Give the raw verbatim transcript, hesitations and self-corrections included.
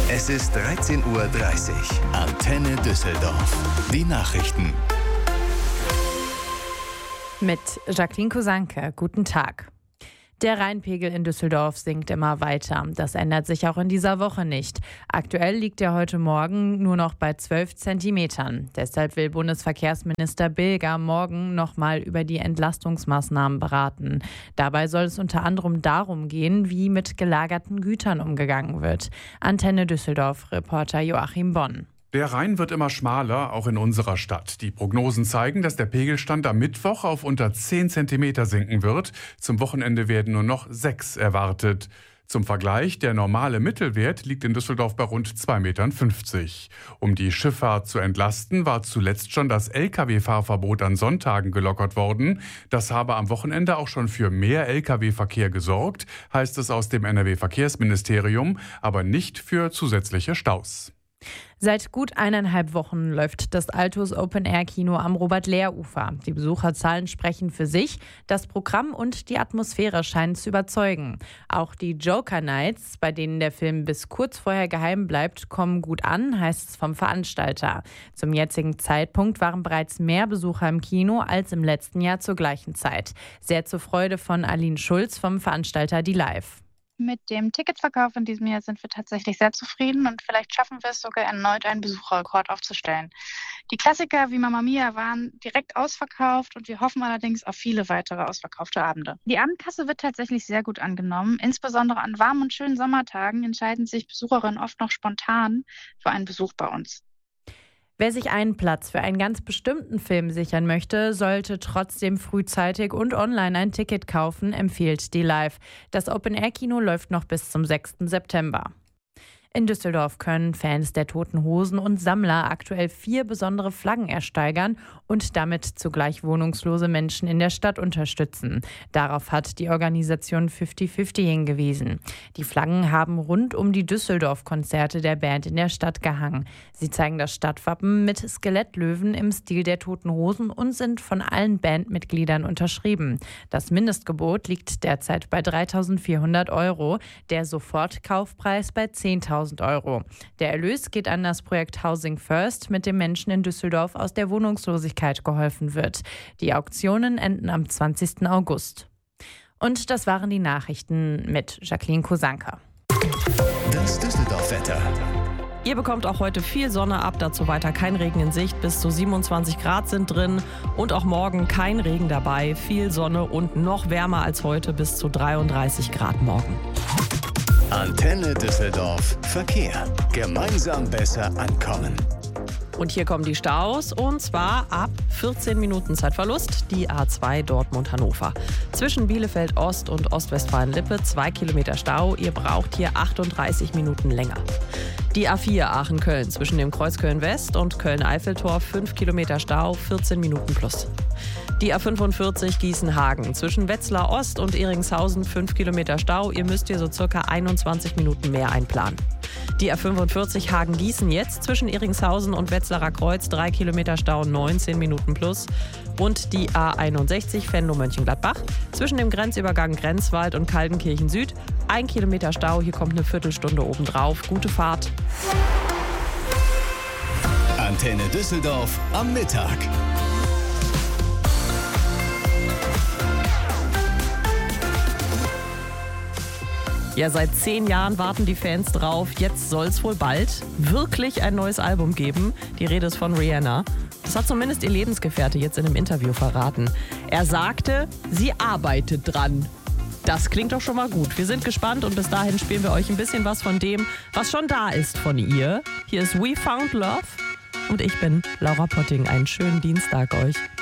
Es ist dreizehn Uhr dreißig. Antenne Düsseldorf. Die Nachrichten. Mit Jacqueline Kosanke. Guten Tag. Der Rheinpegel in Düsseldorf sinkt immer weiter. Das ändert sich auch in dieser Woche nicht. Aktuell liegt er heute Morgen nur noch bei zwölf Zentimetern. Deshalb will Bundesverkehrsminister Bilger morgen nochmal über die Entlastungsmaßnahmen beraten. Dabei soll es unter anderem darum gehen, wie mit gelagerten Gütern umgegangen wird. Antenne Düsseldorf-Reporter Joachim Bonn. Der Rhein wird immer schmaler, auch in unserer Stadt. Die Prognosen zeigen, dass der Pegelstand am Mittwoch auf unter zehn Zentimeter sinken wird. Zum Wochenende werden nur noch sechs erwartet. Zum Vergleich, der normale Mittelwert liegt in Düsseldorf bei rund zwei Komma fünfzig Metern. Um die Schifffahrt zu entlasten, war zuletzt schon das L K W-Fahrverbot an Sonntagen gelockert worden. Das habe am Wochenende auch schon für mehr L K W-Verkehr gesorgt, heißt es aus dem N R W-Verkehrsministerium, aber nicht für zusätzliche Staus. Seit gut eineinhalb Wochen läuft das Altus Open-Air-Kino am Robert-Lehr-Ufer. Die Besucherzahlen sprechen für sich. Das Programm und die Atmosphäre scheinen zu überzeugen. Auch die Joker Nights, bei denen der Film bis kurz vorher geheim bleibt, kommen gut an, heißt es vom Veranstalter. Zum jetzigen Zeitpunkt waren bereits mehr Besucher im Kino als im letzten Jahr zur gleichen Zeit. Sehr zur Freude von Aline Schulz vom Veranstalter Die Live. Mit dem Ticketverkauf in diesem Jahr sind wir tatsächlich sehr zufrieden und vielleicht schaffen wir es sogar erneut, einen Besucherrekord aufzustellen. Die Klassiker wie Mamma Mia waren direkt ausverkauft und wir hoffen allerdings auf viele weitere ausverkaufte Abende. Die Abendkasse wird tatsächlich sehr gut angenommen. Insbesondere an warmen und schönen Sommertagen entscheiden sich Besucherinnen oft noch spontan für einen Besuch bei uns. Wer sich einen Platz für einen ganz bestimmten Film sichern möchte, sollte trotzdem frühzeitig und online ein Ticket kaufen, empfiehlt die Live. Das Open-Air-Kino läuft noch bis zum sechsten September. In Düsseldorf können Fans der Toten Hosen und Sammler aktuell vier besondere Flaggen ersteigern und damit zugleich wohnungslose Menschen in der Stadt unterstützen. Darauf hat die Organisation fünfzig fünfzig hingewiesen. Die Flaggen haben rund um die Düsseldorf-Konzerte der Band in der Stadt gehangen. Sie zeigen das Stadtwappen mit Skelettlöwen im Stil der Toten Hosen und sind von allen Bandmitgliedern unterschrieben. Das Mindestgebot liegt derzeit bei dreitausendvierhundert Euro, der Sofortkaufpreis bei zehntausend Euro. Der Erlös geht an das Projekt Housing First, mit dem Menschen in Düsseldorf aus der Wohnungslosigkeit geholfen wird. Die Auktionen enden am zwanzigsten August. Und das waren die Nachrichten mit Jacqueline Kosanke. Das Düsseldorf-Wetter. Ihr bekommt auch heute viel Sonne ab, dazu weiter kein Regen in Sicht, bis zu siebenundzwanzig Grad sind drin und auch morgen kein Regen dabei, viel Sonne und noch wärmer als heute, bis zu dreiunddreißig Grad morgen. Antenne Düsseldorf Verkehr. Gemeinsam besser ankommen. Und hier kommen die Staus, und zwar ab vierzehn Minuten Zeitverlust, die A zwei Dortmund-Hannover. Zwischen Bielefeld Ost und Ostwestfalen-Lippe zwei Kilometer Stau. Ihr braucht hier achtunddreißig Minuten länger. Die A vier Aachen-Köln zwischen dem Kreuz Köln-West und Köln-Eiffeltor fünf Kilometer Stau, vierzehn Minuten plus. Die A fünfundvierzig Gießen-Hagen zwischen Wetzlar Ost und Ehringshausen fünf Kilometer Stau. Ihr müsst hier so circa einundzwanzig Minuten mehr einplanen. Die A fünfundvierzig Hagen-Gießen jetzt zwischen Ehringshausen und Wetzlarer Kreuz drei Kilometer Stau, neunzehn Minuten plus. Und die A einundsechzig Venlo-Mönchengladbach zwischen dem Grenzübergang Grenzwald und Kaldenkirchen Süd ein Kilometer Stau. Hier kommt eine Viertelstunde obendrauf. Gute Fahrt. Antenne Düsseldorf am Mittag. Ja, seit zehn Jahren warten die Fans drauf. Jetzt soll es wohl bald wirklich ein neues Album geben. Die Rede ist von Rihanna. Das hat zumindest ihr Lebensgefährte jetzt in einem Interview verraten. Er sagte, sie arbeitet dran. Das klingt doch schon mal gut. Wir sind gespannt und bis dahin spielen wir euch ein bisschen was von dem, was schon da ist von ihr. Hier ist We Found Love und ich bin Laura Potting. Einen schönen Dienstag euch.